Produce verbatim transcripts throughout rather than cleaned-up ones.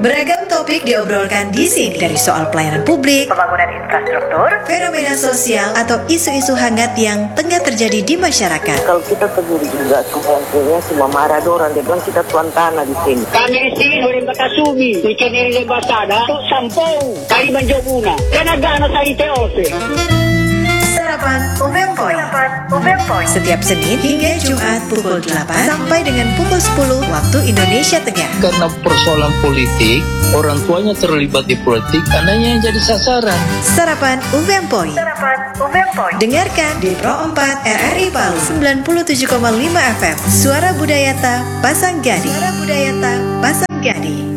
Beragam topik diobrolkan di sini, dari soal pelayanan publik, pembangunan infrastruktur, fenomena sosial, atau isu-isu hangat yang tengah terjadi di masyarakat. Kalau kita tegur juga semua semua marah dorang, dia bilang kita tuan tanah di sini. Kami di sini oleh Batasumi, ikan ini lembasada, tu sampung, kali menjobuna, kanagana sa iteose. Sarapan Umempoy. Umempoy setiap Senin hingga Jumat pukul delapan sampai dengan pukul sepuluh waktu Indonesia Tengah. Karena persoalan politik, orang tuanya terlibat di politik, anaknya yang jadi sasaran. Sarapan Umempoy. Sarapan Umempoy. Dengarkan di Pro empat R R I Palu sembilan puluh tujuh koma lima F M. Suara Budayata Pasanggadi. Suara Budayata Pasanggadi.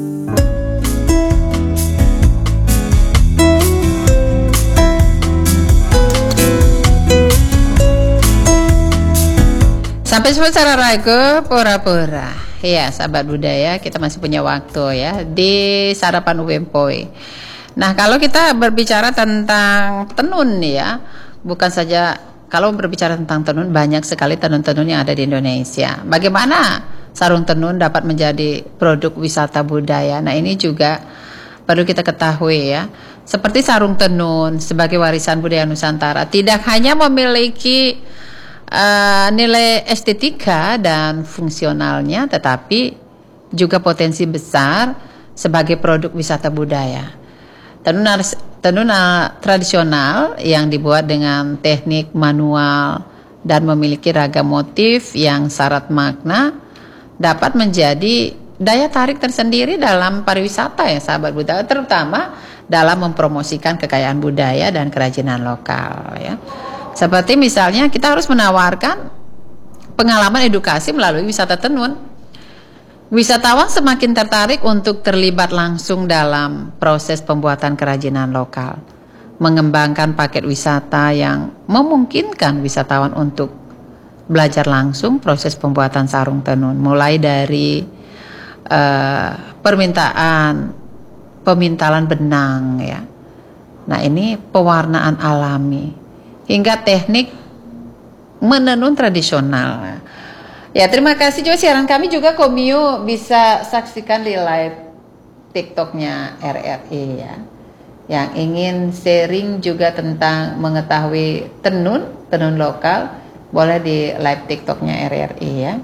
Sampai secara ragu pura-pura. Ya, sahabat budaya, kita masih punya waktu ya di Sarapan Umempoy. Nah, kalau kita berbicara tentang tenun ya, bukan saja kalau berbicara tentang tenun, banyak sekali tenun-tenun yang ada di Indonesia. Bagaimana sarung tenun dapat menjadi produk wisata budaya? Nah, ini juga perlu kita ketahui ya. Seperti sarung tenun sebagai warisan budaya Nusantara, tidak hanya memiliki Uh, nilai estetika dan fungsionalnya, tetapi juga potensi besar sebagai produk wisata budaya. Tenun, tenun tradisional yang dibuat dengan teknik manual dan memiliki ragam motif yang syarat makna dapat menjadi daya tarik tersendiri dalam pariwisata ya sahabat budaya, terutama dalam mempromosikan kekayaan budaya dan kerajinan lokal ya. Seperti misalnya kita harus menawarkan pengalaman edukasi melalui wisata tenun. Wisatawan semakin tertarik untuk terlibat langsung dalam proses pembuatan kerajinan lokal, mengembangkan paket wisata yang memungkinkan wisatawan untuk belajar langsung proses pembuatan sarung tenun, mulai dari uh, permintaan pemintalan benang ya. Nah, ini pewarnaan alami hingga teknik menenun tradisional. Ya, terima kasih juga siaran kami juga Komio bisa saksikan di live TikToknya R R I ya. Yang ingin sharing juga tentang mengetahui tenun, tenun lokal, boleh di live TikToknya R R I ya.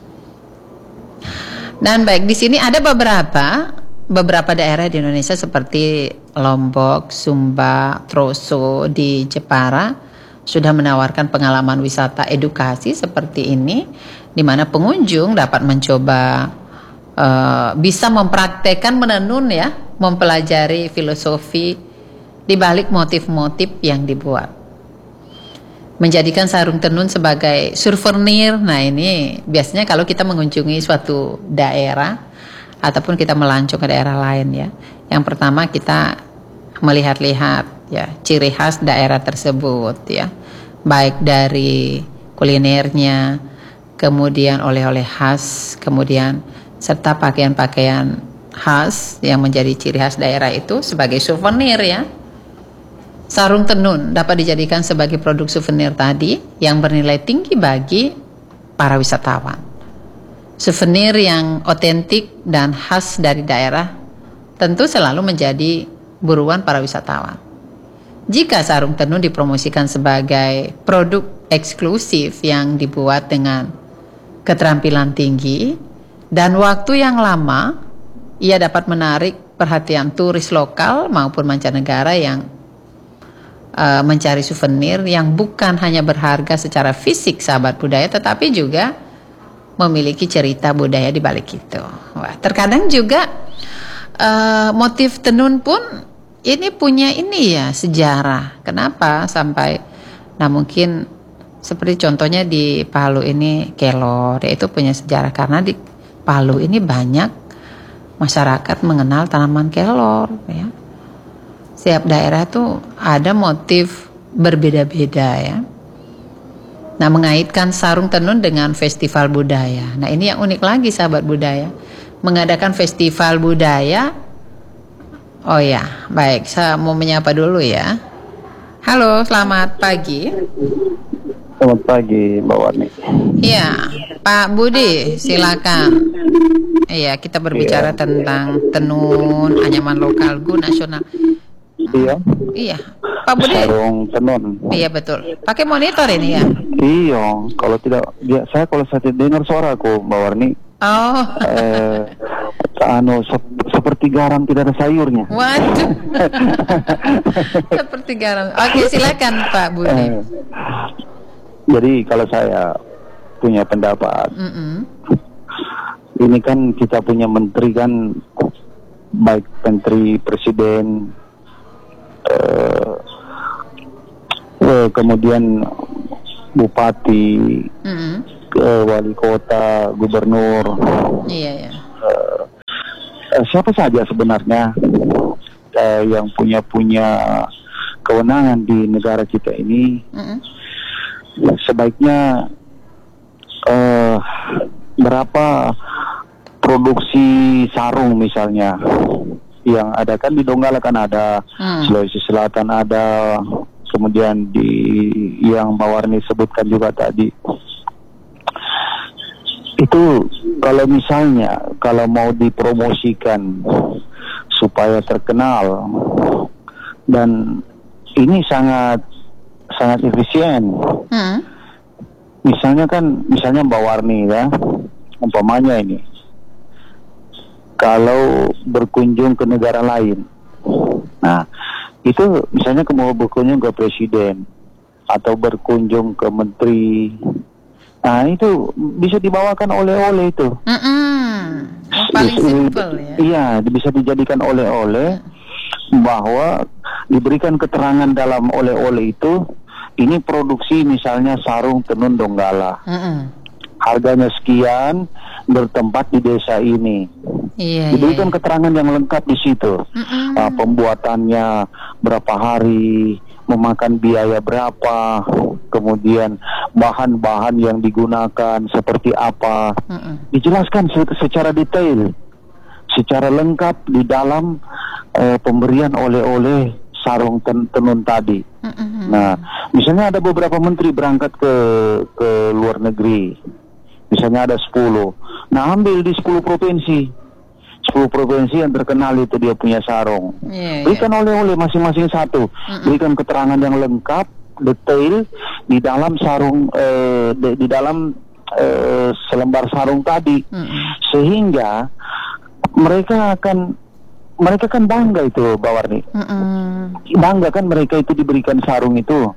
Dan baik, di sini ada beberapa beberapa daerah di Indonesia seperti Lombok, Sumba, Troso di Jepara sudah menawarkan pengalaman wisata edukasi seperti ini, di mana pengunjung dapat mencoba uh, bisa mempraktekkan menenun ya, mempelajari filosofi di balik motif-motif yang dibuat. Menjadikan sarung tenun sebagai souvenir. Nah, ini biasanya kalau kita mengunjungi suatu daerah ataupun kita melancong ke daerah lain ya. Yang pertama kita melihat-lihat ya ciri khas daerah tersebut ya, baik dari kulinernya, kemudian oleh-oleh khas, kemudian serta pakaian-pakaian khas yang menjadi ciri khas daerah itu sebagai souvenir ya. Sarung tenun dapat dijadikan sebagai produk souvenir tadi yang bernilai tinggi bagi para wisatawan. Souvenir yang otentik dan khas dari daerah tentu selalu menjadi buruan para wisatawan. Jika sarung tenun dipromosikan sebagai produk eksklusif yang dibuat dengan keterampilan tinggi dan waktu yang lama, ia dapat menarik perhatian turis lokal maupun mancanegara yang uh, mencari souvenir yang bukan hanya berharga secara fisik sahabat budaya, tetapi juga memiliki cerita budaya di balik itu. Wah, terkadang juga uh, motif tenun pun ini punya ini ya sejarah. Kenapa sampai, nah mungkin seperti contohnya di Palu ini kelor, itu punya sejarah karena di Palu ini banyak masyarakat mengenal tanaman kelor ya. Setiap daerah tuh ada motif berbeda-beda ya. Nah, mengaitkan sarung tenun dengan festival budaya. Nah, ini yang unik lagi sahabat budaya, mengadakan festival budaya. Oh ya, baik, saya mau menyapa dulu ya. Halo, selamat pagi. Selamat pagi, Mbak Warni. Iya, Pak Budi, silakan. Iya, kita berbicara Iya. tentang tenun, anyaman lokal, go nasional. Iya. Iya, Pak Budi. Sarung tenun. Iya betul. Pakai monitor ini ya. Iya, kalau tidak, dia, saya kalau saya dengar suaraku, Mbak Warni, Oh, eh, anu sep- seperti garam tidak ada sayurnya. waduh. Seperti garam. Oke, silakan Pak Budi. Eh, jadi kalau saya punya pendapat, Mm-mm. ini kan kita punya menteri kan, baik menteri presiden, eh, eh, kemudian bupati, Mm-mm. eh, wali kota, gubernur, Iya ya. eh, siapa saja sebenarnya eh, yang punya punya kewenangan di negara kita ini, Mm-mm. sebaiknya eh, berapa produksi sarung misalnya yang ada, kan di Donggala kan ada, Hmm. Sulawesi Selatan ada, kemudian di yang Mbak Warni sebutkan juga tadi. Itu kalau misalnya kalau mau dipromosikan supaya terkenal, dan ini sangat sangat efisien. Hmm. Misalnya kan, misalnya Mbak Warni ya, umpamanya ini, kalau berkunjung ke negara lain, nah itu misalnya mau berkunjung ke presiden atau berkunjung ke menteri, nah itu bisa dibawakan oleh-oleh itu. Mm-mm. Yang paling simpel ya. Iya, bisa dijadikan oleh-oleh, bahwa diberikan keterangan dalam oleh-oleh itu, ini produksi misalnya sarung tenun Donggala, Mm-mm. harganya sekian, bertempat di desa ini. Iya. Diberikan iya. keterangan yang lengkap di situ. Mm-mm. Uh, pembuatannya berapa hari, memakan biaya berapa, kemudian bahan-bahan yang digunakan seperti apa, Mm-mm. dijelaskan se- secara detail, secara lengkap di dalam uh, pemberian oleh-oleh sarung ten- tenun tadi. Mm-mm. Nah, misalnya ada beberapa menteri berangkat ke ke luar negeri, misalnya ada sepuluh. Nah, ambil di sepuluh provinsi. sepuluh provinsi yang terkenal itu dia punya sarung. Iya, Berikan iya. oleh-oleh masing-masing satu. Mm-mm. Berikan keterangan yang lengkap, detail di dalam sarung, eh, di, di dalam eh, selembar sarung tadi. Mm-mm. Sehingga mereka akan mereka kan bangga itu, Mbak Warni. Mm-mm. Bangga kan mereka itu diberikan sarung itu.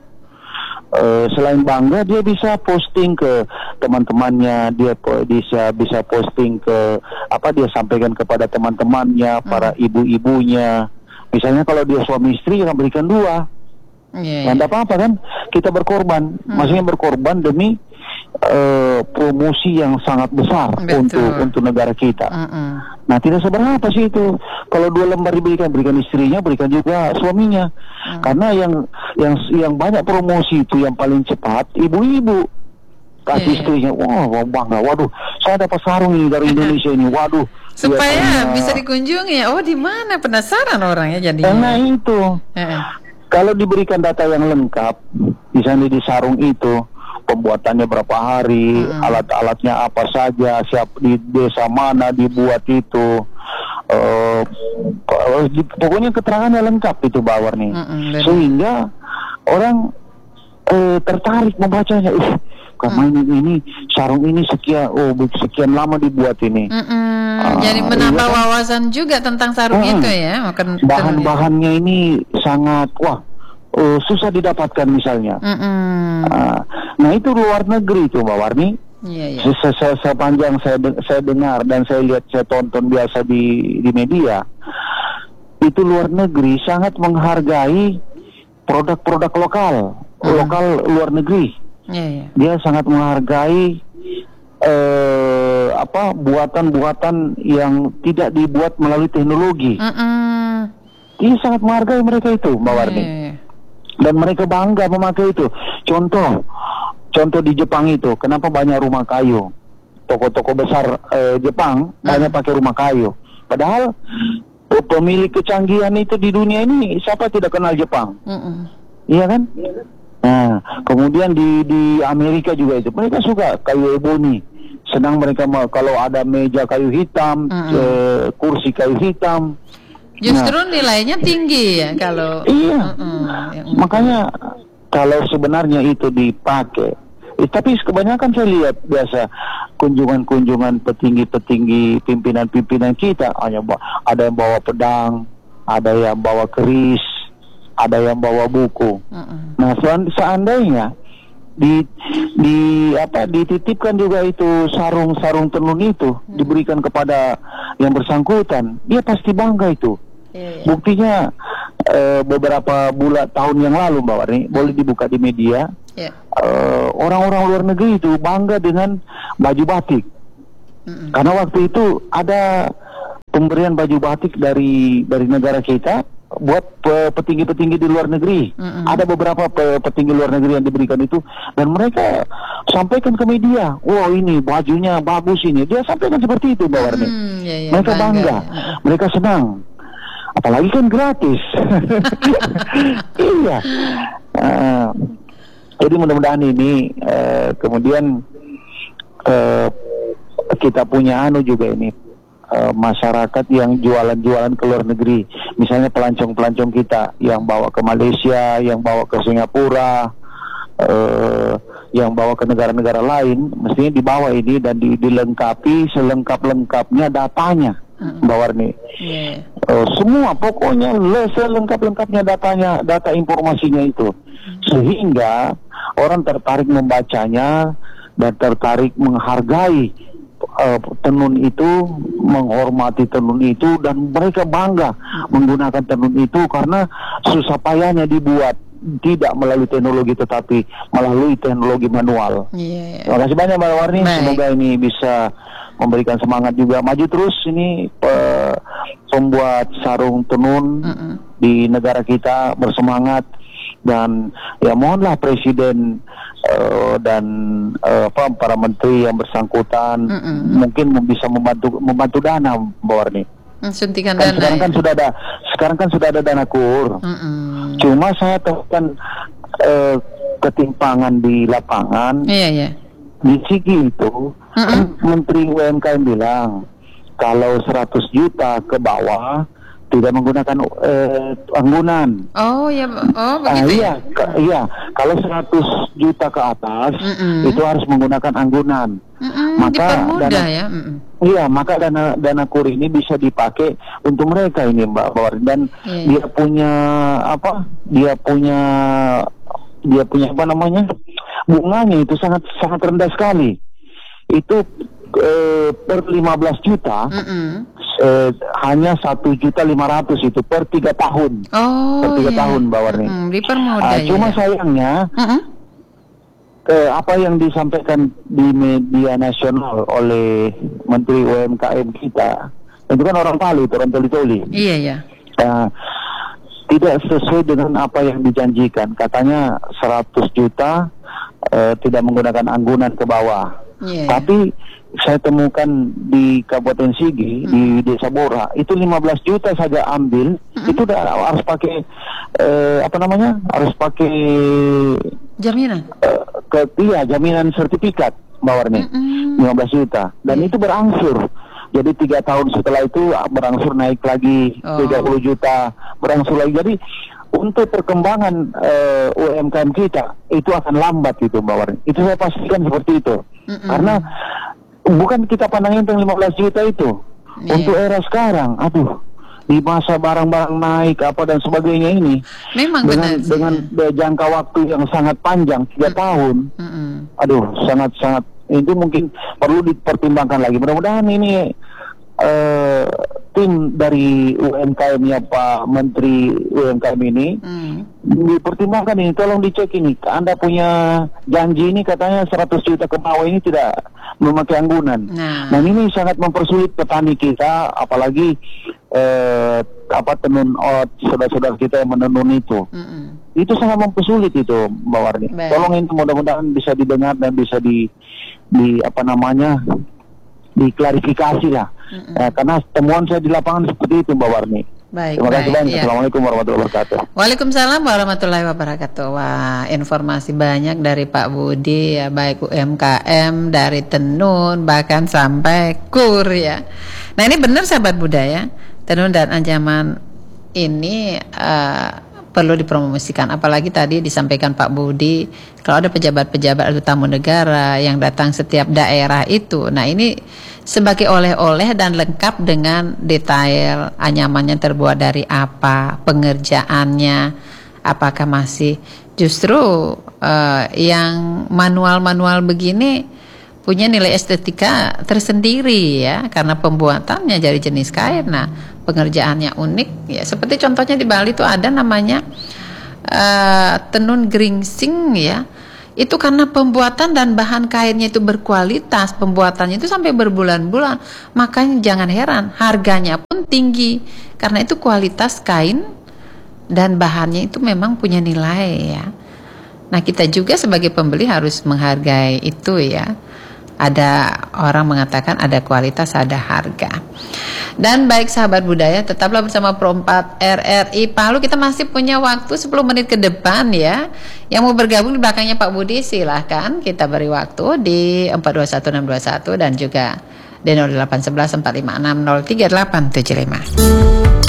Uh, selain bangga, dia bisa posting ke teman-temannya, dia po- bisa bisa posting ke apa, dia sampaikan kepada teman-temannya, para ibu-ibunya. Misalnya kalau dia suami istri, jangan berikan dua. Iya. Nggak iya. ada apa-apa kan? Kita berkorban, maksudnya berkorban demi uh, promosi yang sangat besar Betul. untuk untuk negara kita. Mm-mm. Nah, tidak seberapa sih itu. Kalau dua lembar diberikan, berikan istrinya, berikan juga suaminya. Hmm. Karena yang yang yang banyak promosi itu yang paling cepat ibu-ibu. Kasih Iya. istrinya, wah, wah, bangga. Waduh, saya dapat sarung ini dari Indonesia ini. Waduh. Supaya biasanya- bisa dikunjungi. Oh, di mana, penasaran orangnya jadinya. Nah, itu. Heeh. Kalau diberikan data yang lengkap, misalnya di sarung itu, pembuatannya berapa hari, Mm-mm. alat-alatnya apa saja, siap di desa mana dibuat itu, eh, p- pokoknya keterangannya lengkap itu, Mbak Warni. Mm-mm, benar. Sehingga orang eh, tertarik membacanya. Ih, kamu ini, ini sarung ini sekian, oh sekian lama dibuat ini. Mm-mm. Ah, Jadi menambah iya kan? wawasan juga tentang sarung Mm-mm. itu ya. Makan Bahan-bahannya ini sangat, wah, eh, susah didapatkan misalnya. Mm-mm. Ah, nah itu luar negeri itu, Mbak Warni. Iya, iya. Se- se- se- Sepanjang saya de- saya dengar dan saya lihat, saya tonton biasa di di media, itu luar negeri sangat menghargai produk-produk lokal, Hmm. lokal luar negeri. Iya, iya. Dia sangat menghargai eh, apa buatan-buatan yang tidak dibuat melalui teknologi. Mm-mm. Dia sangat menghargai mereka itu, Mbak Warni. Iya, iya. Dan mereka bangga memakai itu. Contoh, contoh di Jepang itu, kenapa banyak rumah kayu? Toko-toko besar eh, Jepang banyak pakai rumah kayu. Padahal eh, pemilik kecanggihan itu di dunia ini, siapa tidak kenal Jepang? Mm-mm. Iya kan? Nah, kemudian di di Amerika juga itu, mereka suka kayu ebony, senang mereka mau, kalau ada meja kayu hitam, Mm-mm. eh, kursi kayu hitam. Justru Nah, nilainya tinggi ya kalau. iya, Mm-mm, yang- makanya kalau sebenarnya itu dipakai, eh, tapi kebanyakan saya lihat biasa kunjungan-kunjungan petinggi-petinggi pimpinan-pimpinan kita hanya ba- ada yang bawa pedang, ada yang bawa keris, ada yang bawa buku. Mm-mm. Nah, sean- seandainya di di apa dititipkan juga itu sarung-sarung tenun itu diberikan kepada yang bersangkutan, dia pasti bangga itu. Iya, iya. Buktinya eh, beberapa bulan tahun yang lalu, Mbak Warni, boleh dibuka di media, Iya. eh, orang-orang luar negeri itu bangga dengan baju batik. Mm-mm. Karena waktu itu ada pemberian baju batik dari dari negara kita buat pe- petinggi-petinggi di luar negeri. Mm-mm. Ada beberapa pe- petinggi luar negeri yang diberikan itu, dan mereka sampaikan ke media, wow ini bajunya bagus ini. Dia sampaikan seperti itu, Mbak Warni. Hmm, iya, iya, Mereka bangga, Mm-mm. mereka senang. Apalagi kan gratis. Iya. Uh, jadi mudah-mudahan ini uh, kemudian uh, kita punya anu juga ini, uh, masyarakat yang jualan-jualan ke luar negeri. Misalnya pelancong-pelancong kita yang bawa ke Malaysia, yang bawa ke Singapura, uh, yang bawa ke negara-negara lain, mestinya dibawa ini dan di- dilengkapi selengkap-lengkapnya datanya, Mbak Warni. Iya. Uh, semua pokoknya le- selengkap-lengkapnya datanya, data informasinya itu, sehingga orang tertarik membacanya dan tertarik menghargai uh, tenun itu, menghormati tenun itu, dan mereka bangga menggunakan tenun itu karena susah payahnya dibuat tidak melalui teknologi tetapi melalui teknologi manual. Iya, iya. Terima kasih banyak Mbak Warni. Baik. Semoga ini bisa memberikan semangat juga. Maju terus ini pe- pembuat sarung tenun Mm-mm. di negara kita, bersemangat, dan ya mohonlah Presiden eh, dan eh, apa para menteri yang bersangkutan Mm-mm. mungkin bisa membantu membantu dana, Mbak Warni. Hmm, suntikan Kan dana. sekarang Ya? kan sudah ada sekarang kan sudah ada dana kur. Mm-mm. Cuma saya temukan eh, ketimpangan di lapangan. Iya, iya. Di Sigi itu, Mm-mm. Menteri U M K M bilang kalau seratus juta ke bawah tidak menggunakan eh, anggunan. Oh ya, oh Ah, begitu. iya, ya? ke- iya. Kalau seratus juta ke atas Mm-mm. itu harus menggunakan anggunan. Mm-mm, Maka dipermudah dana- ya. Mm-mm. Iya, maka dana dana kur ini bisa dipakai untuk mereka ini, Mbak Bawar, dan Iya. dia punya apa? Dia punya dia punya apa namanya? Bunganya itu sangat sangat rendah sekali. Itu eh, per lima belas juta Mm-mm. eh, hanya satu juta lima ratus itu per tiga tahun. Oh Per tiga iya. tahun, Mbak Warni. Mm, dipermudah Ah, ya. cuma ya. sayangnya Mm-mm. eh, apa yang disampaikan di media nasional oleh Menteri U M K M kita, itu kan orang Palu, itu orang toli-toli. Iya, iya. Nah, tidak sesuai dengan apa yang dijanjikan. Katanya seratus juta eh, tidak menggunakan anggunan ke bawah. Iya. Tapi saya temukan di Kabupaten Sigi, di Desa Bora, itu lima belas juta saja ambil, itu udah harus pakai eh, apa namanya? Harus pakai Jaminan. eh, ke iya, jaminan sertifikat, Mbak Warni. Mm-mm. lima belas juta, dan itu berangsur. Jadi tiga tahun setelah itu ah, berangsur naik lagi Oh. tiga puluh juta, berangsur lagi. Jadi untuk perkembangan eh, U M K M kita itu akan lambat itu, Mbak Warni. Itu saya pastikan seperti itu. Mm-mm. Karena bukan kita pandangin tentang lima belas juta itu. Iya. Untuk era sekarang, aduh, di masa barang-barang naik apa dan sebagainya ini, Memang dengan benar sih, dengan ya. eh, jangka waktu yang sangat panjang tiga tahun. Mm-mm. Aduh, sangat-sangat itu mungkin perlu dipertimbangkan lagi. Mudah-mudahan ini eh, tim dari U M K M-nya Pak Menteri U M K M ini Mm. dipertimbangkan ini. Tolong dicek ini. Anda punya janji ini katanya seratus juta ke bawah ini tidak memakai anggunan. Nah. Nah, ini sangat mempersulit petani kita, apalagi eh, apa tenun ot saudara-saudara kita yang menenun itu. Mm-mm. Itu sangat mempersulit itu, Mbak Warni. Baik. Tolong itu mudah-mudahan bisa didengar dan bisa di di apa namanya diklarifikasi lah. Mm-mm. Eh, karena temuan saya di lapangan seperti itu, Mbak Warni. Baik, Terima kasih baik, banyak. ya. Assalamualaikum warahmatullahi wabarakatuh. Waalaikumsalam warahmatullahi wabarakatuh. Wah, informasi banyak dari Pak Budi ya, baik U M K M, dari tenun, bahkan sampai kur ya. Nah ini benar sahabat budaya, tenun dan ancaman ini uh, perlu dipromosikan. Apalagi tadi disampaikan Pak Budi, kalau ada pejabat-pejabat atau tamu negara yang datang setiap daerah itu, nah ini sebagai oleh-oleh dan lengkap dengan detail anyamannya terbuat dari apa, pengerjaannya, apakah masih justru uh, yang manual-manual begini punya nilai estetika tersendiri ya, karena pembuatannya dari jenis kain, nah pengerjaannya unik ya. Seperti contohnya di Bali itu ada namanya uh, tenun geringsing ya. Itu karena pembuatan dan bahan kainnya itu berkualitas, pembuatannya itu sampai berbulan-bulan, makanya jangan heran harganya pun tinggi, karena itu kualitas kain dan bahannya itu memang punya nilai ya. Nah kita juga sebagai pembeli harus menghargai itu ya. Ada orang mengatakan ada kualitas, ada harga. Dan baik sahabat budaya, tetaplah bersama Pro empat R R I Palu. Kita masih punya waktu sepuluh menit ke depan ya. Yang mau bergabung di belakangnya Pak Budi silahkan, kita beri waktu di empat dua satu enam dua satu dan juga di nol delapan satu satu empat lima enam nol tiga delapan tujuh lima.